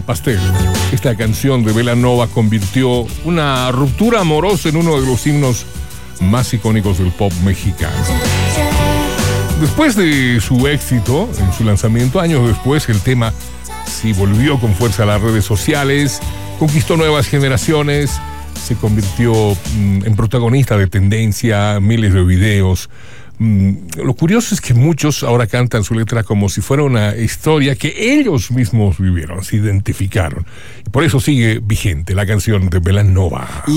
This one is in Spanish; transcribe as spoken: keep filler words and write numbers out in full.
Pastel. Esta canción de Belanova convirtió una ruptura amorosa en uno de los himnos más icónicos del pop mexicano. Después de su éxito en su lanzamiento, años después, el tema sí volvió con fuerza a las redes sociales, conquistó nuevas generaciones, se convirtió mm, en protagonista de tendencia, miles de videos. Mm, lo curioso es que muchos ahora cantan su letra como si fuera una historia que ellos mismos vivieron, se identificaron. Y por eso sigue vigente la canción de Belanova.